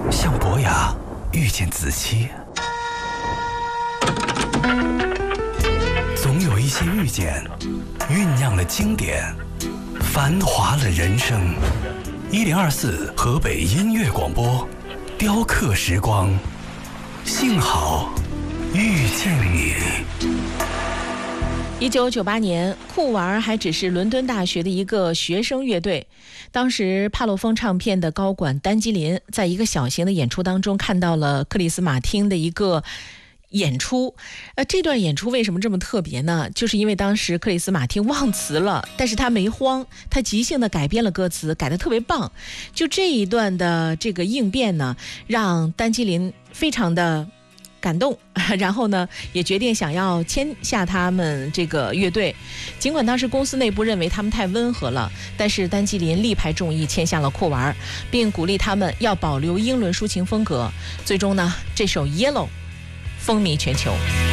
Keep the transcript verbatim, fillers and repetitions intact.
像伯牙遇见子期，总有一些遇见，酝酿了经典，繁华了人生。一零二四河北音乐广播，雕刻时光，幸好遇见你。 一九九八年，酷玩还只是伦敦大学的一个学生乐队。当时帕洛风唱片的高管丹基林在一个小型的演出当中看到了克里斯马汀的一个演出。呃，这段演出为什么这么特别呢？就是因为当时克里斯马汀忘词了，但是他没慌，他即兴的改编了歌词，改得特别棒。就这一段的这个应变呢，让丹基林非常的感动，然后呢也决定想要签下他们这个乐队。尽管当时公司内部认为他们太温和了，但是丹基林力排众议签下了酷玩，并鼓励他们要保留英伦抒情风格。最终呢，这首 Yellow 风靡全球。